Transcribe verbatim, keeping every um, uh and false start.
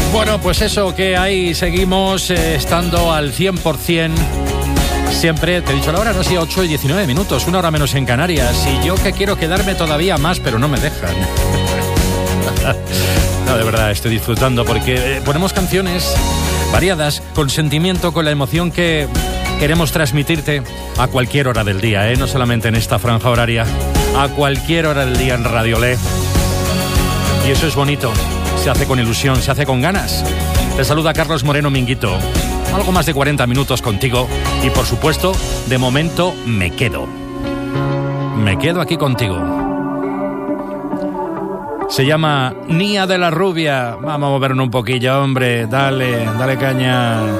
Bueno, pues eso, que ahí seguimos eh, estando al cien por ciento. Siempre, te he dicho la hora, no sé, ocho y diecinueve minutos, una hora menos en Canarias. Y yo que quiero quedarme todavía más, pero no me dejan. No, de verdad, estoy disfrutando porque ponemos canciones variadas, con sentimiento, con la emoción que queremos transmitirte a cualquier hora del día, ¿eh? No solamente en esta franja horaria, a cualquier hora del día en Radiolé. Y eso es bonito, se hace con ilusión, se hace con ganas. Te saluda Carlos Moreno Minguito. Algo más de cuarenta minutos contigo y, por supuesto, de momento me quedo. Me quedo aquí contigo. Se llama Nia de la Rubia. Vamos a movernos un poquillo, hombre. Dale, dale caña.